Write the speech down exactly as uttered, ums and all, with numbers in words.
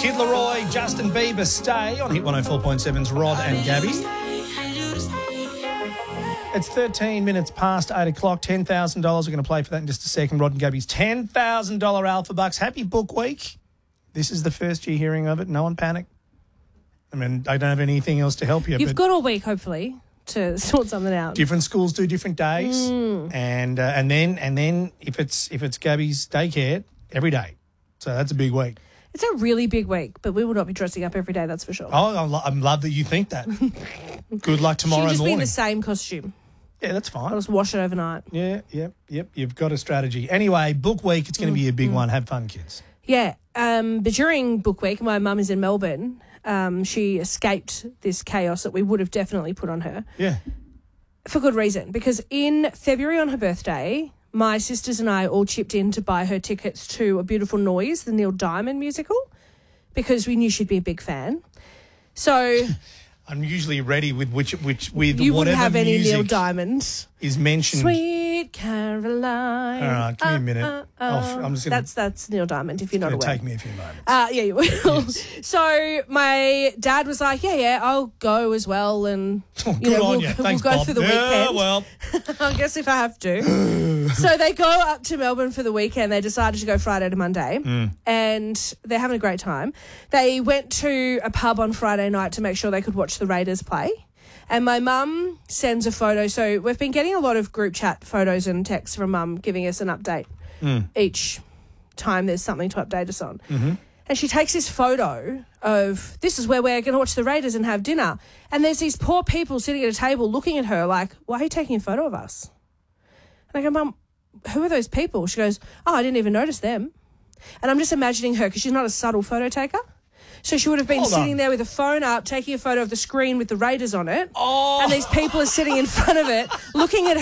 Kid Laroi, Justin Bieber, Stay on Hit one oh four point seven's Rod and Gabby. It's thirteen minutes past eight o'clock, ten thousand dollars. We're going to play for that in just a second. Rod and Gabby's ten thousand dollars Alpha Bucks. Happy book week. This is the first year hearing of it. No one panic. I mean, I don't have anything else to help you. You've but got all week, hopefully, to sort something out. Different schools do different days. Mm. And uh, and then and then if it's if it's Gabby's daycare, every day. So that's a big week. It's a really big week, but we will not be dressing up every day, that's for sure. Oh, I lo- I love that you think that. Good luck tomorrow She'll just morning. be in the same costume. Yeah, that's fine. I'll just wash it overnight. Yeah, yep, yep. You've got a strategy. Anyway, book week, it's going to be a big Mm-hmm. one. Have fun, kids. Yeah, um, but during book week, my mum is in Melbourne. Um, she escaped this chaos that we would have definitely put on her. Yeah. For good reason, because in February on her birthday, my sisters and I all chipped in to buy her tickets to A Beautiful Noise, the Neil Diamond musical, because we knew she'd be a big fan. So I'm usually ready with which which with you wouldn't whatever have any music Neil Diamond. is mentioned. Sweet Caroline. All right, give me a minute. Uh, uh, I'll- I'm just gonna- that's that's Neil Diamond. If you're not It'll aware, take me a few moments. Uh, yeah, you will. Yes. So my dad was like, yeah, yeah, I'll go as well. And, Oh, you good know, on we'll, you. we'll Thanks, go Bob. for the Yeah, weekend. well, I guess if I have to. So they go up to Melbourne for the weekend. They decided to go Friday to Monday. Mm. And they're having a great time. They went to a pub on Friday night to make sure they could watch the Raiders play. And my mum sends a photo. So we've been getting a lot of group chat photos and texts from mum giving us an update Mm. each time there's something to update us on. Mm-hmm. And she takes this photo of, this is where we're going to watch the Raiders and have dinner. And there's these poor people sitting at a table looking at her like, why are you taking a photo of us? And I go, Mum, who are those people? She goes, oh, I didn't even notice them. And I'm just imagining her because she's not a subtle photo taker. So she would have been Hold sitting on. there with a phone up, taking a photo of the screen with the Raiders on it. Oh. And these people are sitting in front of it, looking at